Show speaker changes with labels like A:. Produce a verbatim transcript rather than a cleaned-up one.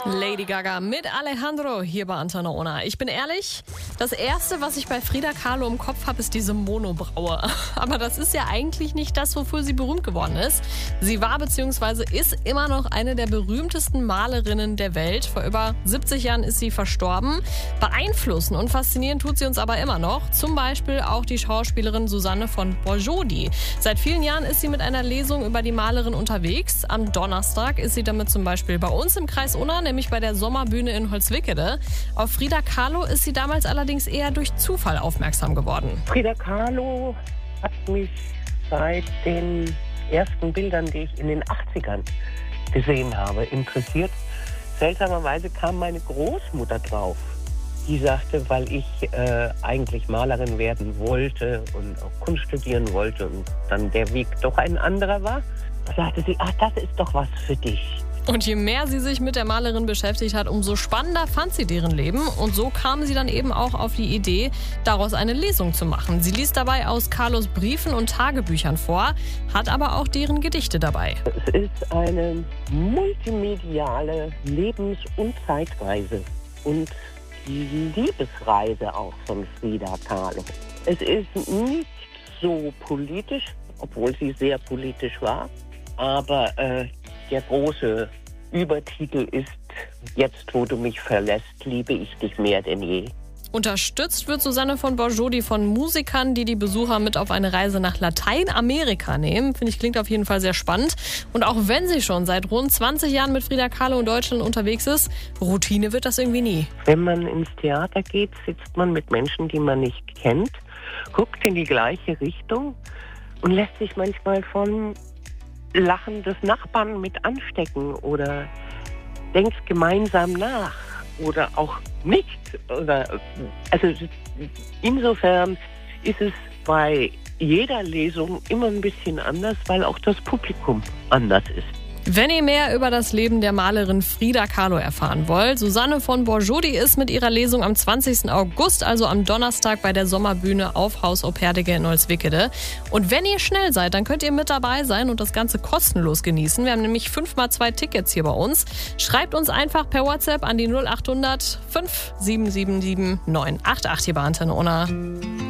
A: Lady Gaga mit Alejandro hier bei Antenne Ona. Ich bin ehrlich, das Erste, was ich bei Frida Kahlo im Kopf habe, ist diese Monobraue. Aber das ist ja eigentlich nicht das, wofür sie berühmt geworden ist. Sie war bzw. ist immer noch eine der berühmtesten Malerinnen der Welt. Vor über siebzig Jahren ist sie verstorben. Beeinflussen und faszinieren tut sie uns aber immer noch. Zum Beispiel auch die Schauspielerin Susanne von Borjoli. Seit vielen Jahren ist sie mit einer Lesung über die Malerin unterwegs. Am Donnerstag ist sie damit zum Beispiel bei uns im Kreis Unna, nämlich bei der Sommerbühne in Holzwickede. Auf Frida Kahlo ist sie damals allerdings eher durch Zufall aufmerksam geworden.
B: Frida Kahlo hat mich seit den ersten Bildern, die ich in den achtzigern gesehen habe, interessiert. Seltsamerweise kam meine Großmutter drauf. Die sagte, weil ich äh, eigentlich Malerin werden wollte und auch Kunst studieren wollte und dann der Weg doch ein anderer war, sagte sie, ach, das ist doch was für dich.
A: Und je mehr sie sich mit der Malerin beschäftigt hat, umso spannender fand sie deren Leben. Und so kam sie dann eben auch auf die Idee, daraus eine Lesung zu machen. Sie liest dabei aus Kahlos Briefen und Tagebüchern vor, hat aber auch deren Gedichte dabei.
B: Es ist eine multimediale Lebens- und Zeitreise und die Liebesreise auch von Frida Kahlo. Es ist nicht so politisch, obwohl sie sehr politisch war, aber äh, der große Übertitel ist: Jetzt, wo du mich verlässt, liebe ich dich mehr denn je.
A: Unterstützt wird Susanne von Borjoli von Musikern, die die Besucher mit auf eine Reise nach Lateinamerika nehmen. Finde ich, klingt auf jeden Fall sehr spannend. Und auch wenn sie schon seit rund zwanzig Jahren mit Frida Kahlo in Deutschland unterwegs ist, Routine wird das irgendwie nie.
B: Wenn man ins Theater geht, sitzt man mit Menschen, die man nicht kennt, guckt in die gleiche Richtung und lässt sich manchmal von Lachen des Nachbarn mit anstecken oder denkt gemeinsam nach oder auch nicht. Oder, also insofern ist es bei jeder Lesung immer ein bisschen anders, weil auch das Publikum anders ist.
A: Wenn ihr mehr über das Leben der Malerin Frida Kahlo erfahren wollt, Susanne von Borjoli ist mit ihrer Lesung am zwanzigsten August, also am Donnerstag, bei der Sommerbühne auf Haus Operdige in Holzwickede. Und wenn ihr schnell seid, dann könnt ihr mit dabei sein und das Ganze kostenlos genießen. Wir haben nämlich fünf mal zwei Tickets hier bei uns. Schreibt uns einfach per WhatsApp an die null acht hundert fünf sieben sieben sieben neun acht acht hier bei Antenne Unna.